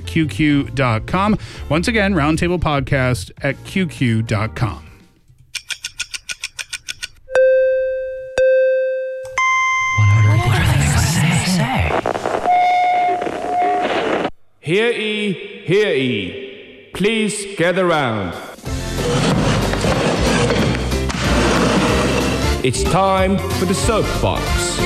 qq.com. Once again, roundtablepodcast at qq.com. What are the things to say? Hear ye, hear ye. Please gather round. It's time for the soapbox.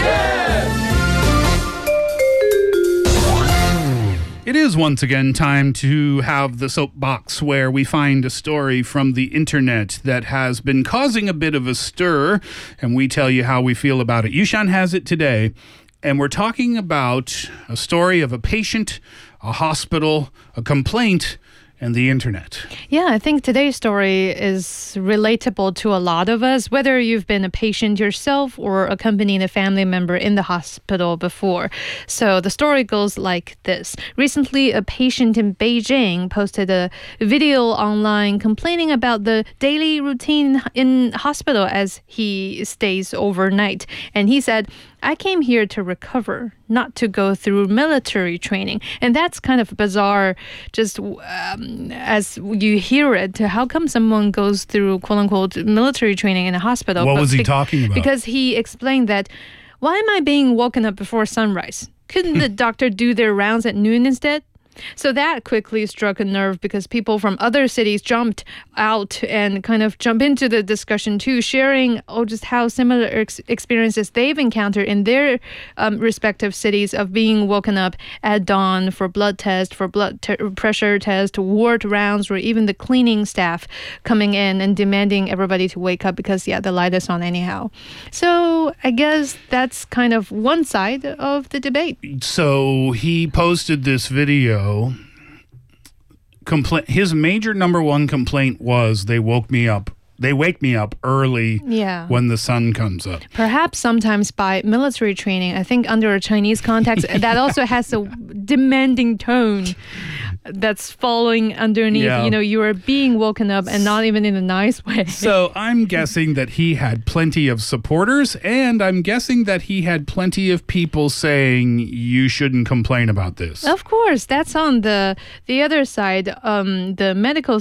It is once again time to have the soapbox, where we find a story from the internet that has been causing a bit of a stir, and we tell you how we feel about it. Yushan has it today, and we're talking about a story of a patient, a hospital, a complaint, and the internet. Yeah, I think today's story is relatable to a lot of us, whether you've been a patient yourself or accompanied a family member in the hospital before. So the story goes like this. Recently, a patient in Beijing posted a video online complaining about the daily routine in hospital as he stays overnight. And he said, "I came here to recover, not to go through military training." And that's kind of bizarre, just as you hear it. How come someone goes through quote-unquote military training in a hospital? What was he talking about? Because he explained that, why am I being woken up before sunrise? Couldn't the doctor do their rounds at noon instead? So that quickly struck a nerve, because people from other cities jumped out and kind of jump into the discussion too, sharing just how similar experiences they've encountered in their respective cities of being woken up at dawn for blood test, for pressure test, ward rounds, or even the cleaning staff coming in and demanding everybody to wake up because, the light is on anyhow. So I guess that's kind of one side of the debate. So he posted this video. His major number one complaint was they wake me up early when the sun comes up. Perhaps sometimes by military training. I think under a Chinese context, that also has a demanding tone that's following underneath. You are being woken up, and not even in a nice way. So I'm guessing that he had plenty of supporters, and I'm guessing that he had plenty of people saying you shouldn't complain about this. Of course, that's on the other side, the medical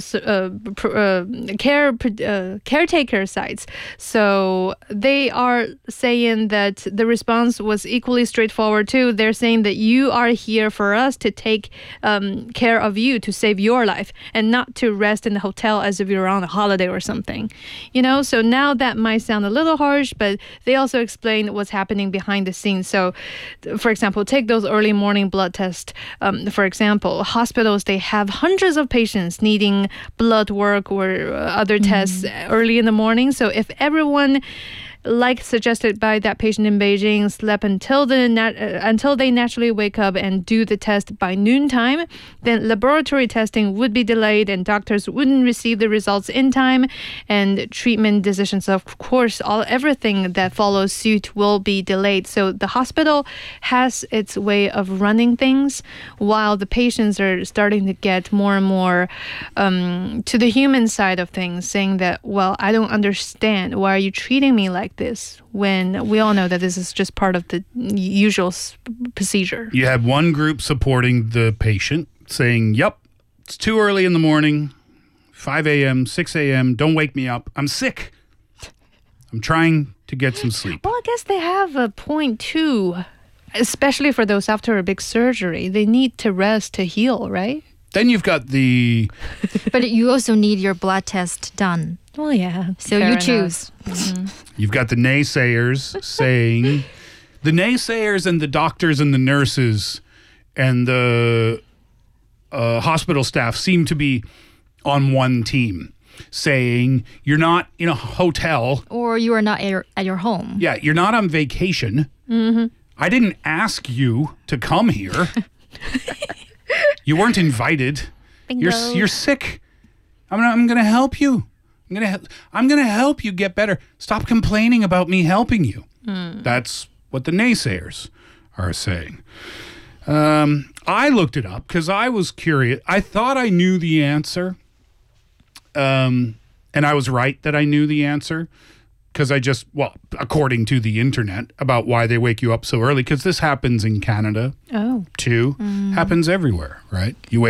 caretaker sides. So they are saying that the response was equally straightforward too. They're saying that you are here for us to take care of you, to save your life, and not to rest in the hotel as if you're on a holiday or something. So now that might sound a little harsh, but they also explain what's happening behind the scenes. So, for example, take those early morning blood tests. For example, hospitals, they have hundreds of patients needing blood work or other tests early in the morning. So if everyone, like suggested by that patient in Beijing, slept until they naturally wake up and do the test by noontime, then laboratory testing would be delayed and doctors wouldn't receive the results in time, and treatment decisions, of course, everything that follows suit will be delayed. So the hospital has its way of running things, while the patients are starting to get more and more to the human side of things, saying that, well, I don't understand. Why are you treating me like this, when we all know that this is just part of the usual procedure? You had one group supporting the patient, saying, yep, it's too early in the morning, 5 a.m., 6 a.m., don't wake me up, I'm sick. I'm trying to get some sleep. Well, I guess they have a point too, especially for those after a big surgery. They need to rest to heal, right? Then you've got the... But you also need your blood test done. Well, yeah. So you choose. You've got the naysayers saying... The naysayers and the doctors and the nurses and the hospital staff seem to be on one team, saying you're not in a hotel. Or you are not at your home. Yeah, you're not on vacation. I didn't ask you to come here. You weren't invited. Bingo. You're sick. I'm going to help you. I'm going to help you get better. Stop complaining about me helping you. That's what the naysayers are saying. I looked it up because I was curious. I thought I knew the answer. And I was right that I knew the answer. Because according to the internet, about why they wake you up so early. Because this happens in Canada, too. Happens everywhere, right? You wake